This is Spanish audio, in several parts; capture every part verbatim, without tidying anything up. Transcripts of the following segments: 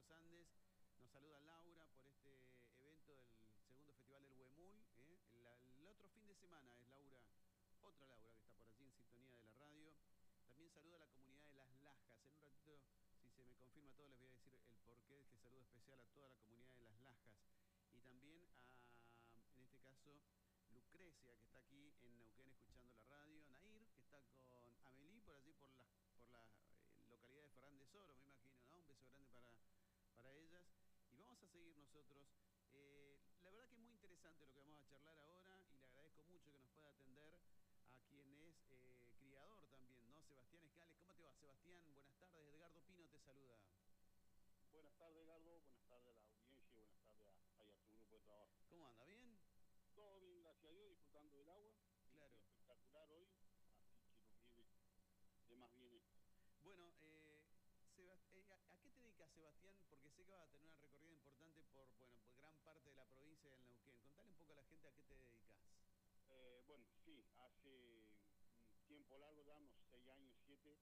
los Andes. Nos saluda Laura por este evento del segundo festival del Huemul. ¿eh? El, el otro fin de semana es Laura, otra Laura que está por allí en sintonía de la radio. También saluda a la comunidad de Las Lajas. En un ratito, si se me confirma todo, les voy a decir el porqué de este saludo especial a toda la comunidad de Las Lajas. Y también a, en este caso, Lucrecia, que está aquí en Neuquén escuchando la radio. Nair, que está con Amelie por allí, por las por la eh, localidad de Fernández Oro, me imagino, ¿no? Un beso grande para, para ellas. Y vamos a seguir nosotros. Eh, la verdad que es muy interesante lo que vamos a charlar ahora y le agradezco mucho que nos pueda atender a quien es eh, criador también, ¿no? Sebastián Escales. ¿Cómo te va, Sebastián? Buenas tardes. Edgardo Pino te saluda. Buenas tardes, Edgardo. Buenas tardes a la audiencia y buenas tardes a, a tu grupo de trabajo. ¿Cómo anda? ¿Bien? Todo bien, gracias a Dios, disfrutando del agua. Claro. Espectacular hoy, así que nos viene de más bien esto. Bueno, eh, Sebast eh, ¿a, ¿a qué te dedicas, Sebastián? Porque sé que vas a tener una recorrida importante por, bueno, por gran parte de la provincia del Neuquén. Contale un poco a la gente a qué te dedicas. Eh, bueno, sí, hace un tiempo largo ya, unos seis años, siete,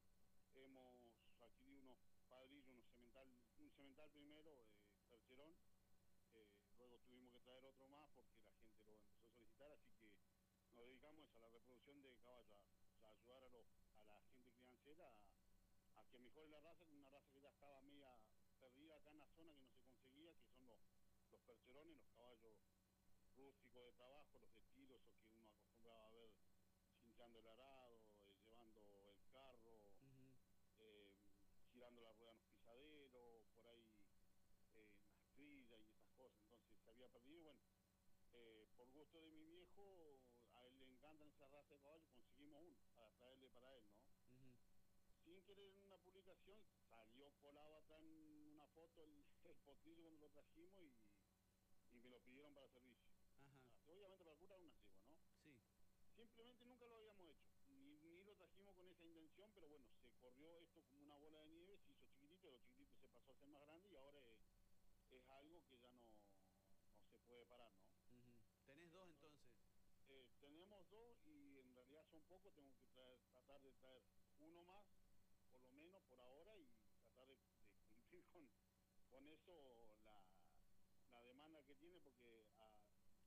hemos adquirido unos padrillos, unos cemental, un cemental primero, eh, percherón, eh, luego tuvimos que traer otro más porque la gente lo empezó a solicitar, así que nos dedicamos a la reproducción de caballos, a, a ayudar a, los, a la gente criancera a, a que mejore la raza, una raza que ya estaba media perdida acá en la zona, que no se conseguía, que son los, los percherones, los caballos rústicos de trabajo, los de tiro, esos que uno acostumbraba a ver cinchando el arado, eh, llevando el carro, Uh-huh. eh, girando la rueda en los pisaderos, por ahí eh, en las trillas y esas cosas. Entonces se había perdido. Bueno, eh, por gusto de mi viejo, a él le encantan esa raza de caballos, conseguimos uno para traerle para él, ¿no? Uh-huh. Sin querer, en una publicación salió colado acá en una foto el, el potrillo cuando lo trajimos y, y me lo pidieron para servicio. Ajá. Ah, obviamente para curar una cegua, ¿no? Sí. Simplemente nunca lo habíamos hecho, ni, ni lo trajimos con esa intención, pero bueno, se corrió esto como una bola de nieve, se hizo chiquitito, lo chiquitito se pasó a ser más grande y ahora es, es algo que ya no, no se puede parar, ¿no? Uh-huh. ¿Tenés dos Entonces, entonces? eh, tenemos dos y en realidad son pocos, tengo que traer, tratar de traer uno más, por lo menos por ahora, y tratar de, de cumplir con, con eso la, la demanda que tiene, porque a,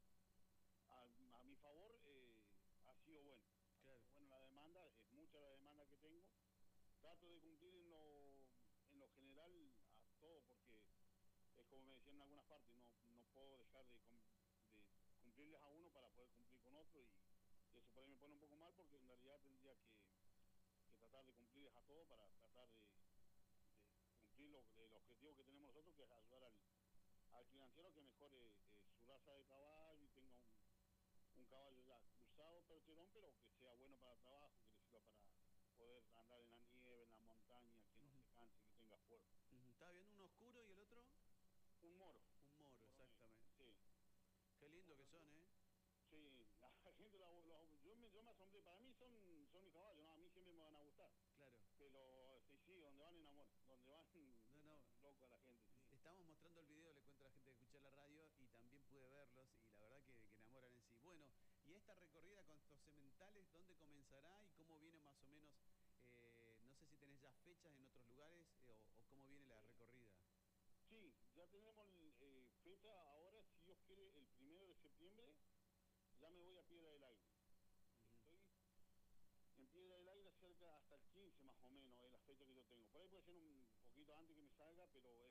a, a mi favor eh, ha sido bueno, ha Claro. sido bueno la demanda, es mucha la demanda que tengo, trato de cumplir en lo, en lo general a todo, porque es como me decían en algunas partes, no, no puedo dejar de, de cumplirles a uno para poder cumplir con otro, y, y eso por ahí me pone un poco mal, porque en realidad tendría que, que tratar de cumplirles a todo para tratar de, de cumplir lo, el objetivo que tenemos nosotros, que es ayudar al, al financiero que mejore eh, su raza de caballo y tenga un, un caballo ya cruzado, percherón, pero que sea bueno para el trabajo, que le sirva para poder andar en la nieve, en la montaña, que no Uh-huh. se canse, que tenga fuerza. Uh-huh. ¿Estaba viendo uno oscuro y el otro? Un moro, Un un moro, moro negro, exactamente. sí. Qué lindo que Bueno, son, ¿eh? sí, la gente, la, la, yo, me, yo me asombré, para mí son, son mis caballos, ¿no? A mí siempre me van a gustar. Claro. Pero sí, sí, donde van enamoran, donde van No, dejan no. loco a la gente, sí. Estamos mostrando el video, le cuento a la gente que escucha la radio y también pude verlos y la verdad que, que enamoran en sí. Bueno, y esta recorrida con estos sementales, ¿dónde comenzará y cómo viene más o menos? Eh, no sé si tenés ya fechas en otros lugares eh, o, o cómo viene la Eh, recorrida. sí, ya tenemos eh, fecha ahora, si Dios quiere, el primero de septiembre, ya me voy a Piedra del Aire. Uh-huh. Estoy en Piedra del Aire cerca hasta el quince más o menos, es la fecha que yo tengo. Por ahí puede ser un poquito antes que me salga, pero es